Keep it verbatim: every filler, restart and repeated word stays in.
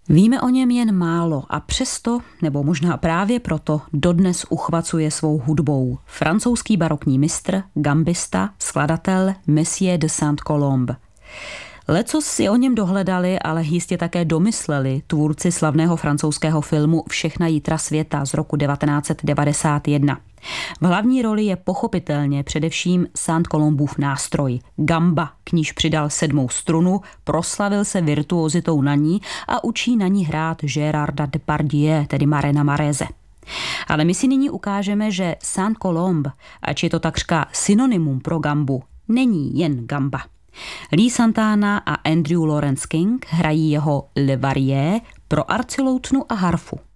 Víme o něm jen málo a přesto, nebo možná právě proto, dodnes uchvacuje svou hudbou. Francouzský barokní mistr, gambista, skladatel Messier de Saint-Colombe. Lecos si o něm dohledali, ale jistě také domysleli tvůrci slavného francouzského filmu Všechna jitra světa z roku devatenáct set devadesát jedna. V hlavní roli je pochopitelně především Saint-Colombův nástroj, gamba, k níž přidal sedmou strunu, proslavil se virtuozitou na ní a učí na ní hrát Gérarda Depardieu, tedy Marena Mareze. Ale my si nyní ukážeme, že Saint-Colombe, ač je to takřka synonymum pro gambu, není jen gamba. Lee Santana a Andrew Lawrence King hrají jeho Le Variet pro arciloutnu a harfu.